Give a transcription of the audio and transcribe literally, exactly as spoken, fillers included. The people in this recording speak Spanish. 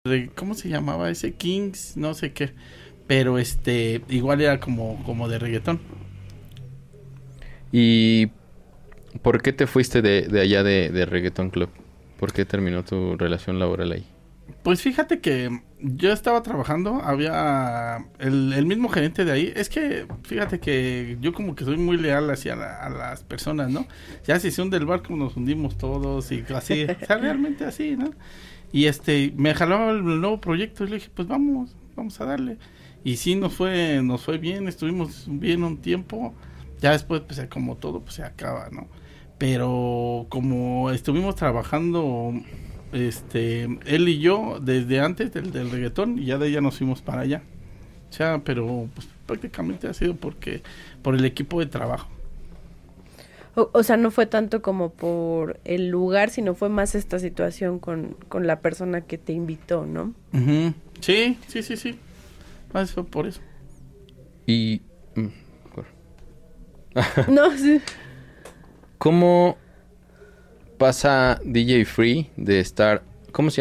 de- ¿cómo se llamaba ese? Kings, no sé qué. Pero este, igual era como, como de reggaetón. ¿Y por qué te fuiste de, de allá de, de Reggaeton Club? ¿Por qué terminó tu relación laboral ahí? Pues fíjate que yo estaba trabajando, había el, el mismo gerente de ahí. Es que fíjate que yo como que soy muy leal hacia la- a las personas, ¿no? Ya si se hunde el barco nos hundimos todos y así, o sea, realmente así, ¿no? Y este, me jaló el nuevo proyecto y le dije, pues vamos, vamos a darle. Y sí, nos fue, nos fue bien, estuvimos bien un tiempo. Ya después, pues como todo, pues se acaba, ¿no? Pero como estuvimos trabajando, este, él y yo, desde antes del, del reggaetón, y ya de ella nos fuimos para allá. O sea, pero pues prácticamente ha sido porque, por el equipo de trabajo. O, o sea, no fue tanto como por el lugar, sino fue más esta situación con, con la persona que te invitó, ¿no? Ujú. Sí, sí, sí, sí. Más fue por eso. Y... mm, mejor. No, sí. ¿Cómo pasa D J Free de estar... ¿Cómo se